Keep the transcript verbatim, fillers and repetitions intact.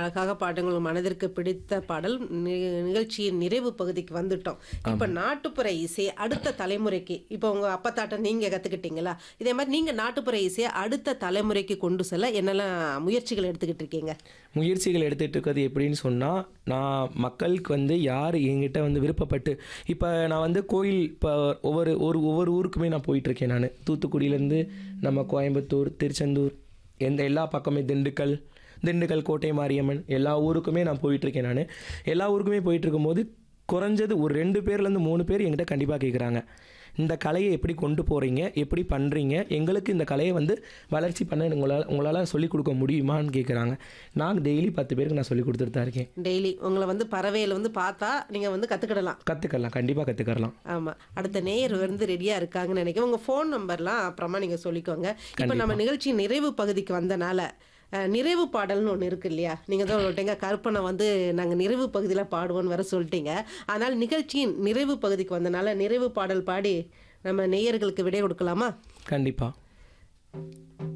அழகாக பாடுங்கள் மனதிற்கு பிடித்த பாடல். நி நிகழ்ச்சியின் நிறைவு பகுதிக்கு வந்துட்டோம். இப்ப ஆமா. நாட்டுப்புற இசை அடுத்த தலைமுறைக்கு இப்போ உங்க அப்பா தாட்ட நீங்க கத்துக்கிட்டீங்களா? இதே மாரி நீங்க நாட்டுப்புற இசைய அடுத்த தலைமுறைக்கு கொண்டு செல்ல என்னெல்லாம் முயற்சிகள் எடுத்துக்கிட்டு இருக்கீங்க? முயற்சிகள் எடுத்துட்டு இருக்கிறது எப்படின்னு சொன்னா, நான் மக்களுக்கு வந்து யார் என்கிட்ட வந்து விருப்பப்பட்டு இப்ப நான் வந்து கோயில் இப்ப ஒவ்வொரு ஒரு ஒவ்வொரு ஊருக்குமே நான் போயிட்டுருக்கேன் நானு. தூத்துக்குடியிலேருந்து நம்ம கோயம்புத்தூர், திருச்செந்தூர், எந்த எல்லா பக்கமே திண்டுக்கல், திண்டுக்கல் கோட்டை மாரியம்மன் எல்லா ஊருக்குமே நான் போயிட்டுருக்கேன் நானு. எல்லா ஊருக்குமே போயிட்டுருக்கும்போது குறைஞ்சது ஒரு ரெண்டு பேர்லேருந்து மூணு பேர் என்கிட்ட கண்டிப்பாக கேட்குறாங்க. இந்த கலையை எப்படி கொண்டு போகிறீங்க? எப்படி பண்ணுறீங்க? எங்களுக்கு இந்த கலையை வந்து வளர்ச்சி பண்ண உங்களால் உங்களால் சொல்லிக் கொடுக்க முடியுமான்னு கேட்குறாங்க. நான் டெய்லி பத்து பேருக்கு நான் சொல்லிக் கொடுத்துட்டு தான் இருக்கேன். டெய்லி உங்கள வந்து பறவையில வந்து பார்த்தா நீங்க வந்து கத்துக்கிடலாம். கற்றுக்கலாம், கண்டிப்பாக கற்றுக்கலாம். ஆமா. அடுத்த நேயர் வந்து ரெடியா இருக்காங்கன்னு நினைக்கிறேன். உங்க ஃபோன் நம்பர்லாம் அப்புறமா நீங்க சொல்லிக்கோங்க. இப்ப நம்ம கண்டிப்பா. நிகழ்ச்சி நிறைவு பகுதிக்கு வந்தனால, அ நிறைவு பாடல்னு ஒண்ணு இருக்கு இல்லையா? நீங்க தான் சொல்லிட்டீங்க கற்பனை வந்து நாங்க நிறைவு பகுதியில பாடுவோம்னு வேற சொல்லிட்டீங்க. அதனால நிகழ்ச்சியின் நிறைவு பகுதிக்கு வந்தனால நிறைவு பாடல் பாடி நம்ம நேயர்களுக்கு விடை கொடுக்கலாமா? கண்டிப்பாக.